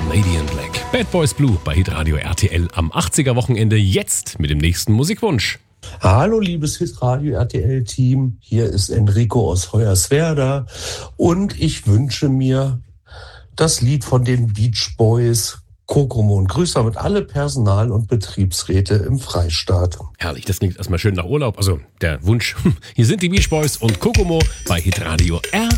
Canadian Black. Bad Boys Blue bei Hitradio RTL am 80er-Wochenende. Jetzt mit dem nächsten Musikwunsch. Hallo liebes Hitradio RTL-Team, hier ist Enrico aus Hoyerswerda und ich wünsche mir das Lied von den Beach Boys, Kokomo, und grüße damit alle Personal- und Betriebsräte im Freistaat. Herrlich, das klingt erstmal schön nach Urlaub. Also der Wunsch, hier sind die Beach Boys und Kokomo bei Hitradio RTL.